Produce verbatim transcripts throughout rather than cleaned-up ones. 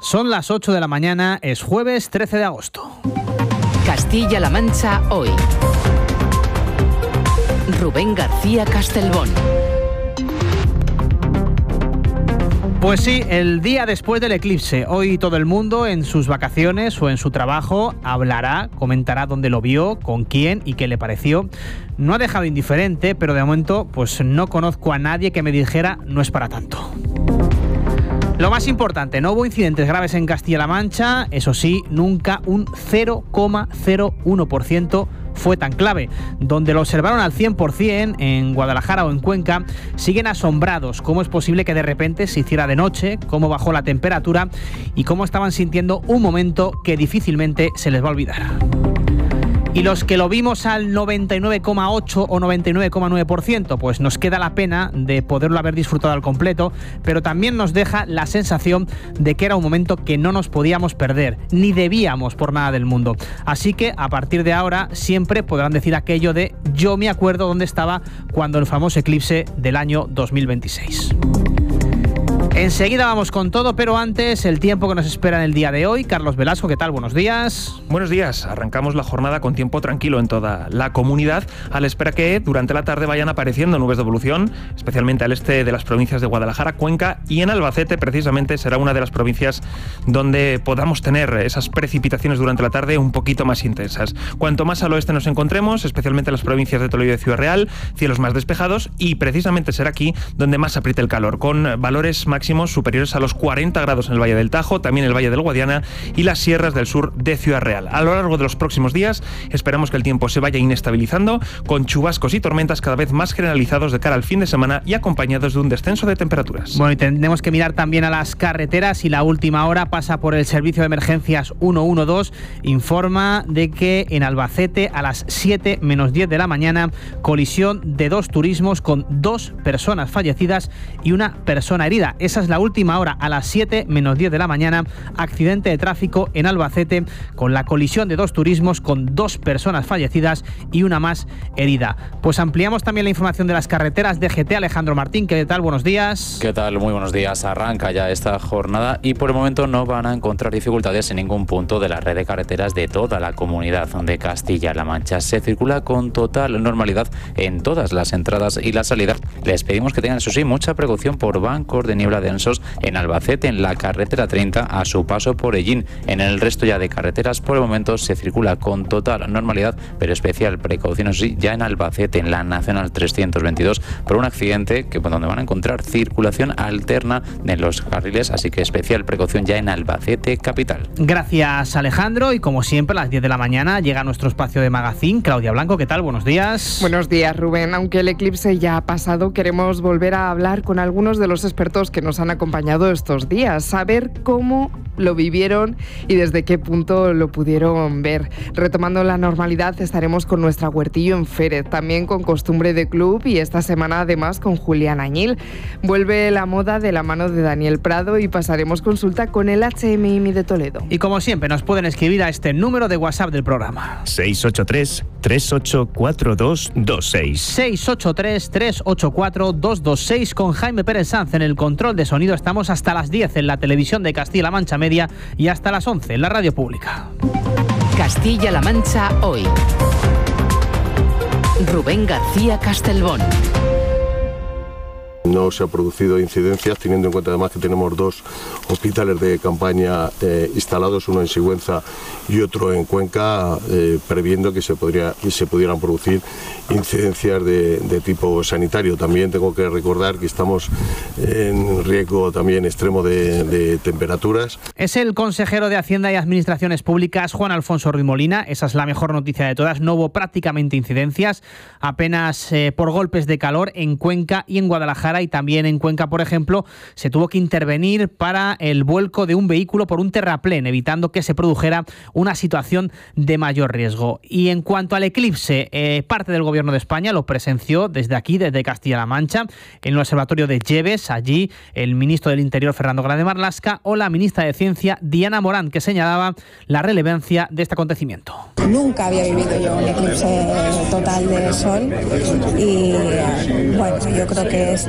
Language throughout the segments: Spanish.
Son las ocho de la mañana, es jueves trece de agosto. Castilla-La Mancha hoy. Rubén García Castelbón. Pues sí, el día después del eclipse. Hoy todo el mundo en sus vacaciones o en su trabajo hablará, comentará dónde lo vio, con quién y qué le pareció. No ha dejado indiferente, pero de momento pues no conozco a nadie que me dijera no es para tanto. Lo más importante, no hubo incidentes graves en Castilla-La Mancha, eso sí, nunca un cero coma cero uno por ciento fue tan clave. Donde lo observaron al cien por ciento, en Guadalajara o en Cuenca, siguen asombrados. ¿Cómo es posible que de repente se hiciera de noche? ¿Cómo bajó la temperatura? Y cómo estaban sintiendo un momento que difícilmente se les va a olvidar. Y los que lo vimos al noventa y nueve coma ocho o noventa y nueve coma nueve por ciento, pues nos queda la pena de poderlo haber disfrutado al completo, pero también nos deja la sensación de que era un momento que no nos podíamos perder, ni debíamos por nada del mundo. Así que a partir de ahora siempre podrán decir aquello de yo me acuerdo dónde estaba cuando el famoso eclipse del año dos mil veintiséis. Enseguida vamos con todo, pero antes el tiempo que nos espera en el día de hoy. Carlos Velasco, ¿qué tal? Buenos días. Buenos días. Arrancamos la jornada con tiempo tranquilo en toda la comunidad, a la espera que durante la tarde vayan apareciendo nubes de evolución, especialmente al este de las provincias de Guadalajara, Cuenca y en Albacete, precisamente será una de las provincias donde podamos tener esas precipitaciones durante la tarde un poquito más intensas. Cuanto más al oeste nos encontremos, especialmente en las provincias de Toledo y de Ciudad Real, cielos más despejados y precisamente será aquí donde más apriete el calor, con valores máximos superiores a los cuarenta grados en el Valle del Tajo, también el Valle del Guadiana y las sierras del sur de Ciudad Real. A lo largo de los próximos días esperamos que el tiempo se vaya inestabilizando, con chubascos y tormentas cada vez más generalizados de cara al fin de semana y acompañados de un descenso de temperaturas. Bueno, y tenemos que mirar también a las carreteras y la última hora pasa por el servicio de emergencias ciento doce. Informa de que en Albacete a las siete menos diez de la mañana, colisión de dos turismos con dos personas fallecidas y una persona herida. Esa es la última hora, a las siete menos diez de la mañana, accidente de tráfico en Albacete con la colisión de dos turismos con dos personas fallecidas y una más herida. Pues ampliamos también la información de las carreteras de G T. Alejandro Martín, ¿qué tal? Buenos días. ¿Qué tal? Muy buenos días. Arranca ya esta jornada y por el momento no van a encontrar dificultades en ningún punto de la red de carreteras de toda la comunidad de Castilla-La Mancha. Se circula con total normalidad en todas las entradas y las salidas. Les pedimos que tengan, eso sí, mucha precaución por bancos de niebla densos en Albacete, en la carretera treinta, a su paso por Ellín. En el resto ya de carreteras, por el momento se circula con total normalidad, pero especial precaución, sí, ya en Albacete, en la Nacional trescientos veintidós, por un accidente que donde van a encontrar circulación alterna en los carriles, así que especial precaución ya en Albacete capital. Gracias, Alejandro, y como siempre a las diez de la mañana llega nuestro espacio de Magazine. Claudia Blanco, ¿qué tal? Buenos días. Buenos días, Rubén. Aunque el eclipse ya ha pasado, queremos volver a hablar con algunos de los expertos que nos han acompañado estos días, saber cómo lo vivieron y desde qué punto lo pudieron ver. Retomando la normalidad, estaremos con nuestra Huertillo en Férez, también con Costumbre de Club y esta semana además con Julián Añil. Vuelve la moda de la mano de Daniel Prado y pasaremos consulta con el H M I M I de Toledo. Y como siempre nos pueden escribir a este número de WhatsApp del programa. seis ocho tres, tres ocho cuatro, dos dos seis. seis ocho tres, tres ocho cuatro, dos dos seis. Con Jaime Pérez Sanz en el control de sonido. Estamos hasta las diez en la televisión de Castilla-La Mancha Media y hasta las once en la radio pública. Castilla-La Mancha hoy. Rubén García Castelbón. No se han producido incidencias, teniendo en cuenta además que tenemos dos hospitales de campaña eh, instalados, uno en Sigüenza y otro en Cuenca, eh, previendo que se, podría, que se pudieran producir incidencias de, de tipo sanitario. También tengo que recordar que estamos en riesgo también extremo de, de temperaturas. Es el consejero de Hacienda y Administraciones Públicas, Juan Alfonso Ruiz Molina. Esa es la mejor noticia de todas. No hubo prácticamente incidencias, apenas eh, por golpes de calor en Cuenca y en Guadalajara. Y también en Cuenca, por ejemplo, se tuvo que intervenir para el vuelco de un vehículo por un terraplén, evitando que se produjera una situación de mayor riesgo. Y en cuanto al eclipse, eh, parte del Gobierno de España lo presenció desde aquí, desde Castilla-La Mancha, en el Observatorio de Lleves. Allí el ministro del Interior, Fernando Grande Marlaska, o la ministra de Ciencia, Diana Morán, que señalaba la relevancia de este acontecimiento. Nunca había vivido yo un eclipse total de sol y, bueno, yo creo que esta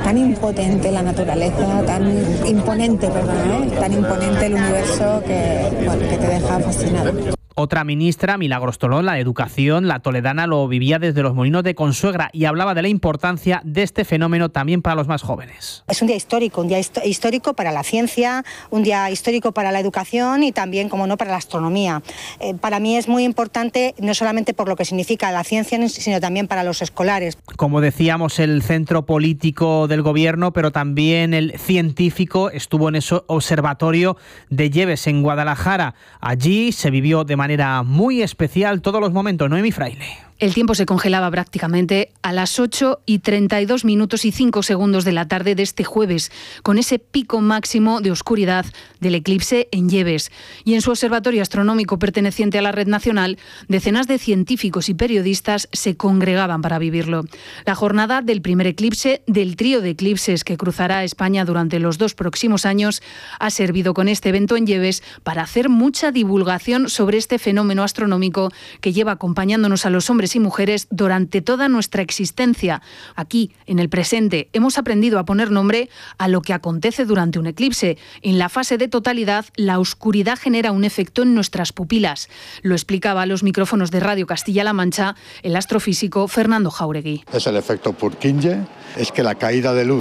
tan impotente la naturaleza, tan imponente, perdón, ¿eh? tan imponente el universo que, bueno, que te deja fascinado. Otra ministra, Milagros Tolón, la de Educación, la toledana, lo vivía desde los Molinos de Consuegra y hablaba de la importancia de este fenómeno también para los más jóvenes. Es un día histórico, un día histórico para la ciencia, un día histórico para la educación y también, como no, para la astronomía. Eh, para mí es muy importante, no solamente por lo que significa la ciencia, sino también para los escolares. Como decíamos, el centro político del gobierno, pero también el científico, estuvo en ese observatorio de Lleves, en Guadalajara. Allí se vivió de manera muy especial todos los momentos. Noemi Fraile. El tiempo se congelaba prácticamente a las ocho y treinta y dos minutos y cinco segundos de la tarde de este jueves, con ese pico máximo de oscuridad del eclipse en Lleves. Y en su observatorio astronómico perteneciente a la Red Nacional, decenas de científicos y periodistas se congregaban para vivirlo. La jornada del primer eclipse del trío de eclipses que cruzará España durante los dos próximos años ha servido con este evento en Lleves para hacer mucha divulgación sobre este fenómeno astronómico que lleva acompañándonos a los hombres y mujeres durante toda nuestra existencia. Aquí, en el presente, hemos aprendido a poner nombre a lo que acontece durante un eclipse. En la fase de totalidad, la oscuridad genera un efecto en nuestras pupilas. Lo explicaba a los micrófonos de Radio Castilla-La Mancha el astrofísico Fernando Jáuregui. Es el efecto Purkinje, es que la caída de luz